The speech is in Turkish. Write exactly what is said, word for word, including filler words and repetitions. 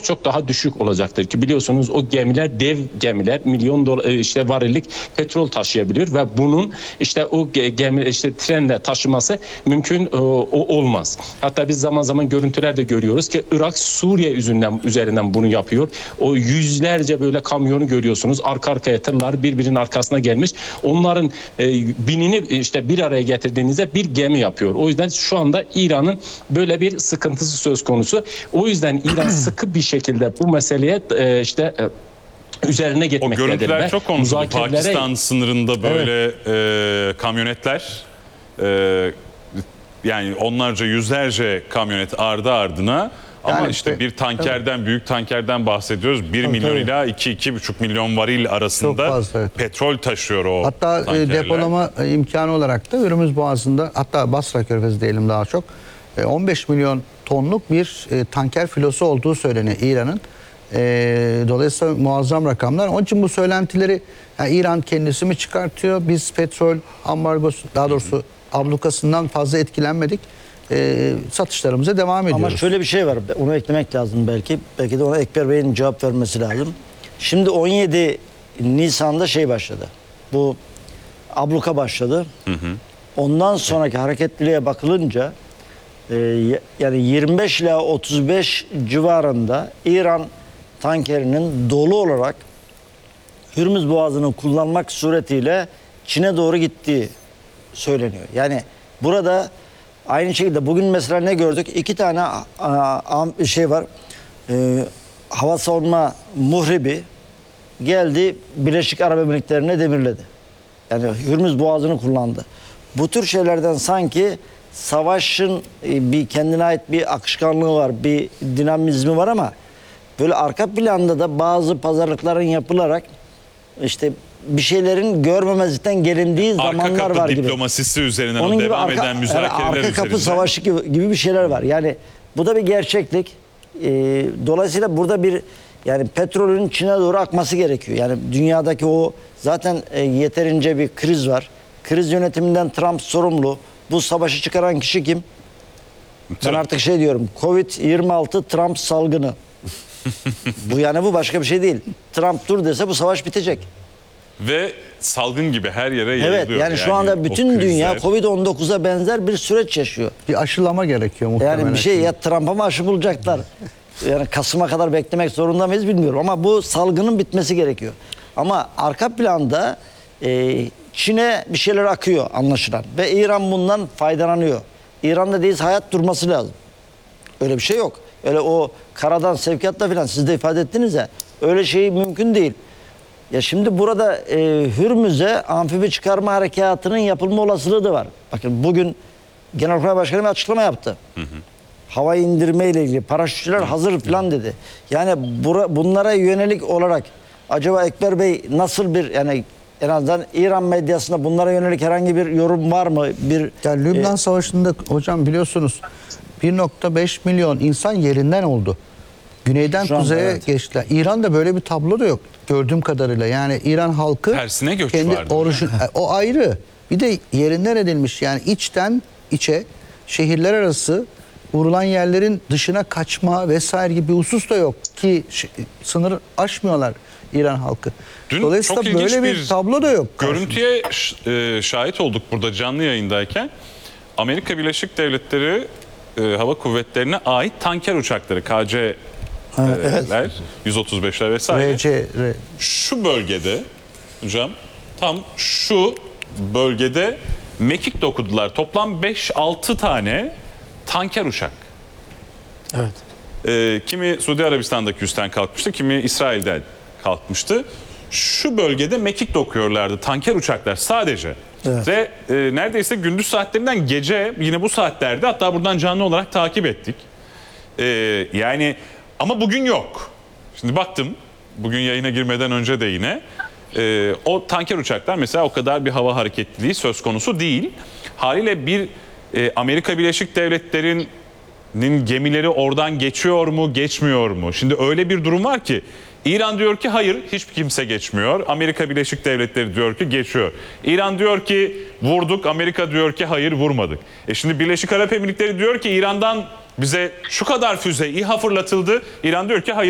çok çok daha düşük olacaktır ki biliyorsunuz o gemiler dev gemiler milyon dolar işte varillik petrol taşıyabiliyor ve bunun işte o gemi işte trenle taşıması mümkün e, o olmaz. Hatta biz zaman zaman görüntülerde görüyoruz ki Irak Suriye üzerinden üzerinden bunu yapıyor. O yüzlerce böyle kamyonu görüyorsunuz. Arka arkaya tırlar birbirinin arkasına gelmiş. Onların e, binini işte bir araya getirdiğinizde bir gemi yapıyor. O yüzden şu anda İran'ın böyle bir sıkıntısı söz konusu. O yüzden İran sıkı bir şekilde bu meseleye e, işte e, üzerine gitmektedir. O görüntüler çok konuşuldu. Muzakerelere... Pakistan sınırında böyle evet. e, kamyonetler e, yani onlarca yüzlerce kamyonet ardı ardına ama yani işte bir tankerden evet. büyük tankerden bahsediyoruz. bir milyon ila iki iki buçuk milyon varil arasında fazla, evet. petrol taşıyor o hatta tankerler. Depolama imkanı olarak da Hürmüz Boğazı'nda hatta Basra Körfezi diyelim daha çok on beş milyon tonluk bir tanker filosu olduğu söyleniyor İran'ın. Dolayısıyla muazzam rakamlar. Onun için bu söylentileri yani İran kendisi mi çıkartıyor? Biz petrol ambargosu daha doğrusu ablukasından fazla etkilenmedik. E, satışlarımıza devam ediyoruz. Ama şöyle bir şey var. Onu eklemek lazım belki. Belki de ona Ekber Bey'in cevap vermesi lazım. Şimdi on yedi Nisan'da şey başladı. Bu abluka başladı. Hı hı. Ondan sonraki hareketliliğe bakılınca e, yani yirmi beş ila otuz beş civarında İran tankerinin dolu olarak Hürmüz Boğazı'nı kullanmak suretiyle Çin'e doğru gittiği söyleniyor. Yani burada aynı şekilde bugün mesela ne gördük? İki tane a, a, şey var. E, hava savunma muhribi geldi Birleşik Arap Emirlikleri'ne demirledi. Yani Hürmüz Boğazı'nı kullandı. Bu tür şeylerden sanki savaşın e, bir kendine ait bir akışkanlığı var, bir dinamizmi var ama böyle arka planda da bazı pazarlıkların yapılarak işte bir şeylerin görmemezlikten gelindiği arka zamanlar var gibi. Diplomasisi üzerinden onun o gibi devam arka, eden müzakereler yani arka üzerinden. kapı savaşı gibi, gibi bir şeyler var. Yani bu da bir gerçeklik. Ee, dolayısıyla burada bir yani petrolün Çin'e doğru akması gerekiyor. Yani dünyadaki o zaten e, yeterince bir kriz var. Kriz yönetiminden Trump sorumlu. Bu savaşı çıkaran kişi kim? Ben artık şey diyorum. Covid yirmi altı Trump salgını. Bu yani bu başka bir şey değil. Trump dur dese bu savaş bitecek. Ve salgın gibi her yere yayılıyor. Evet yani, yani şu anda bütün dünya Covid on dokuza benzer bir süreç yaşıyor. Bir aşılama gerekiyor muhtemelen. Yani bir şey ya Trump'a mı aşı bulacaklar? Yani Kasım'a kadar beklemek zorunda mıyız bilmiyorum ama bu salgının bitmesi gerekiyor. Ama arka planda e, Çin'e bir şeyler akıyor anlaşılan ve İran bundan faydalanıyor. İran'da değilse hayat durması lazım. Öyle bir şey yok. Öyle o karadan sevkiyatla falan siz de ifade ettiniz ya öyle şey mümkün değil. Ya şimdi burada e, Hürmüz'e amfibi çıkarma harekatının yapılma olasılığı da var. Bakın bugün Genelkurmay Başkanı bir açıklama yaptı. Hı hı. Hava indirme ile ilgili paraşütçüler hazır falan dedi. Yani bura, bunlara yönelik olarak acaba Ekber Bey nasıl bir yani en azından İran medyasında bunlara yönelik herhangi bir yorum var mı? Bir yani Lübnan e, Savaşı'nda hocam biliyorsunuz bir nokta beş milyon insan yerinden oldu. Güneyden kuzeye evet. geçtiler. İran'da böyle bir tablo da yok gördüğüm kadarıyla. Yani İran halkı tersine göç kendi vardı. Orijin, o ayrı. Bir de yerinden edilmiş yani içten içe şehirler arası vurulan yerlerin dışına kaçma vesaire gibi bir husus da yok ki sınır aşmıyorlar İran halkı. Dün dolayısıyla böyle bir, bir tablo da yok. Görüntüye şahit olduk burada canlı yayındayken. Amerika Birleşik Devletleri e, Hava Kuvvetleri'ne ait tanker uçakları K C'ler, evet. yüz otuz beşler vesaire. R C, R. Şu bölgede hocam tam şu bölgede mekik dokudular. Toplam beş altı tane tanker uçak. Evet. E, kimi Suudi Arabistan'daki üstten kalkmıştı, kimi İsrail'den kalkmıştı. Şu bölgede mekik dokuyorlardı tanker uçaklar sadece. Evet. Ve e, neredeyse gündüz saatlerinden gece yine bu saatlerde hatta buradan canlı olarak takip ettik. E, yani ama bugün yok. Şimdi baktım bugün yayına girmeden önce de yine e, o tanker uçaklar mesela o kadar bir hava hareketliliği söz konusu değil. Haliyle bir e, Amerika Birleşik Devletleri'nin gemileri oradan geçiyor mu geçmiyor mu? Şimdi öyle bir durum var ki İran diyor ki hayır hiçbir kimse geçmiyor. Amerika Birleşik Devletleri diyor ki geçiyor. İran diyor ki vurduk. Amerika diyor ki hayır vurmadık. E şimdi Birleşik Arap Emirlikleri diyor ki İran'dan bize şu kadar füze İHA fırlatıldı. İran diyor ki hayır.